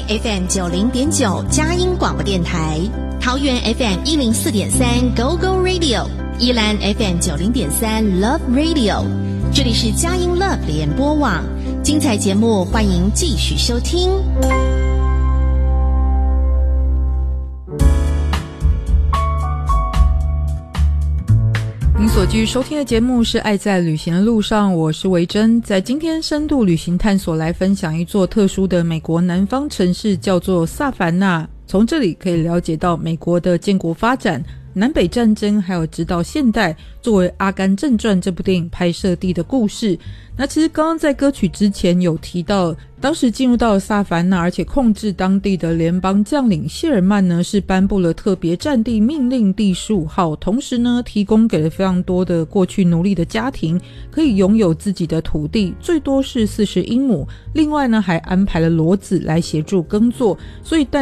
FM 90.9佳音广播电台，桃园 FM 104.3 Go Go Radio， 宜兰 FM 90.3 Love Radio。这里是佳音 Love 联播网，精彩节目欢迎继续收听。 您所继续收听的节目是《爱在旅行的路上》，我是维珍。在今天深度旅行探索来分享一座特殊的美国南方城市，叫做萨凡纳。从这里可以了解到美国的建国发展、南北战争，还有直到现代作为《阿甘正传》这部电影拍摄地的故事。那其实刚刚在歌曲之前有提到，当时进入到了萨凡纳，而且控制当地的联邦将领谢尔曼呢，是颁布了特别战地命令第15号，同时呢提供给了非常多的过去奴隶的家庭可以拥有自己的土地，最多是40英亩，另外呢还安排了骡子来协助耕作，所以